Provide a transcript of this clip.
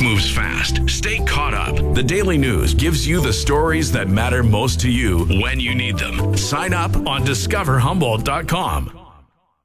moves fast. Stay caught up. The Daily News gives you the stories that matter most to you when you need them. Sign up on discoverhumboldt.com.